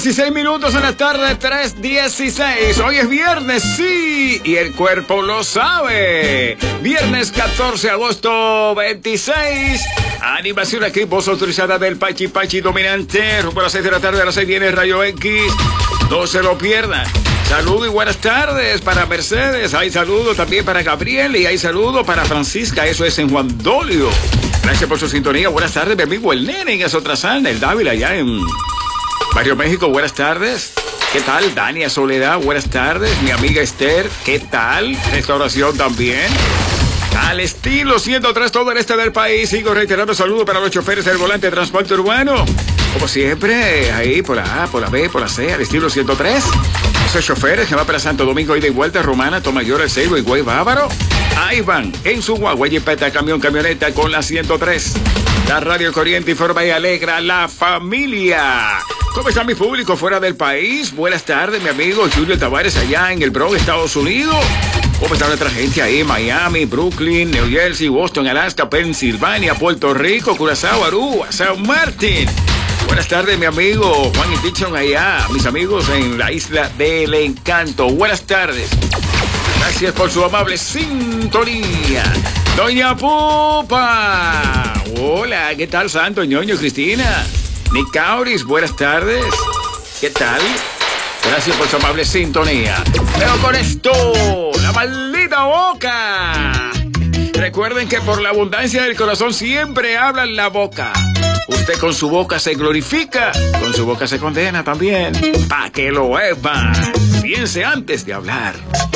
3:16 en la tarde, 3:16. Hoy es viernes, sí, y el cuerpo lo sabe. Viernes 14 de agosto 26. Animación aquí, voz autorizada del Pachi Pachi dominante. Rumbo a las 6 de la tarde, a las 6 viene Rayo X. No se lo pierdan. Saludo y buenas tardes para Mercedes. Hay saludo también para Gabriel y hay saludo para Francisca. Eso es en Juan Dolio. Gracias por su sintonía. Buenas tardes, mi amigo el Nene en Azotrasán, el Dávila allá en Barrio México. Buenas tardes. ¿Qué tal? Dania Soledad, buenas tardes. Mi amiga Esther, ¿qué tal? Restauración también. Al estilo 103, todo el este del país. Sigo reiterando saludos para los choferes del volante de transporte urbano. Como siempre, ahí por la A, por la B, por la C, al estilo 103. Esos choferes que van para Santo Domingo, ida y vuelta, Romana, Tomayor, El Ceibo y Güey Bávaro. Ahí van, en su guagua, jipeta, camión, camioneta con la 103. La radio corriente informa y alegra a la familia. ¿Cómo está mi público fuera del país? Buenas tardes, mi amigo Julio Tavares allá en el Bronx, Estados Unidos. ¿Cómo está nuestra gente ahí? Miami, Brooklyn, New Jersey, Boston, Alaska, Pensilvania, Puerto Rico, Curazao, Aruba, San Martín. Buenas tardes, mi amigo Juan y Dixon allá, mis amigos en la Isla del Encanto. Buenas tardes. Gracias por su amable sintonía. Doña Pupa. Hola, ¿qué tal, Santo, Ñoño, Cristina? Nick Cauris, buenas tardes. ¿Qué tal? Gracias por su amable sintonía. Pero con esto, la maldita boca. Recuerden que por la abundancia del corazón siempre habla la boca. Usted con su boca se glorifica, con su boca se condena también. Pa' que lo sepan. Piense antes de hablar.